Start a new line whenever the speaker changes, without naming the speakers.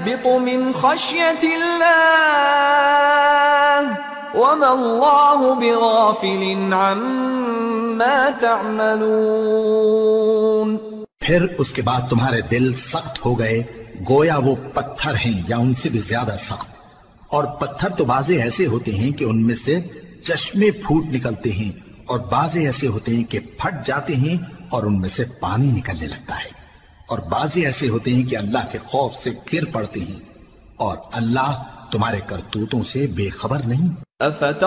यहबितु मिन खश्यतिल्लाह वमा अल्लाहु बिगाफिलिन अम्मा तअमलून।
फिर उसके बाद तुम्हारे दिल सख्त हो गए, गोया वो पत्थर हैं या उनसे भी ज्यादा सख्त। और पत्थर तो बाजे ऐसे होते हैं कि उनमें से चश्मे फूट निकलते हैं, और बाजे ऐसे होते हैं कि फट जाते हैं और उनमें से पानी निकलने लगता है, और बाजे ऐसे होते हैं कि अल्लाह के खौफ से गिर पड़ते हैं, और अल्लाह तुम्हारे करतूतों से बेखबर नहीं।